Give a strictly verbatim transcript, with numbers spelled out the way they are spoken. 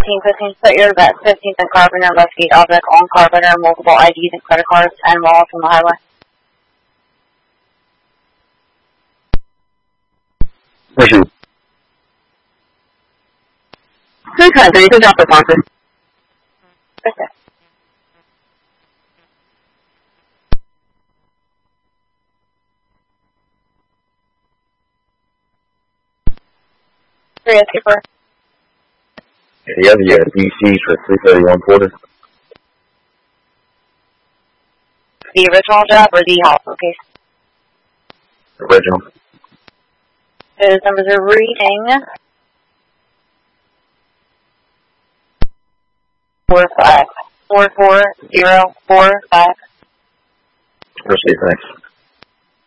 fifteen fifteen Sawyer, that's fifteenth and Carpenter, investigate object on Carpenter, multiple I Ds and credit cards, and walls from the highway. Pushing. Okay, so you can drop the sponsor. Okay. Three S Keeper. Yeah, the uh, D Cs for three thirty-one Porter. The original job or the hospital case? Original. Those numbers are reading four five four four zero four five. Proceed, thanks.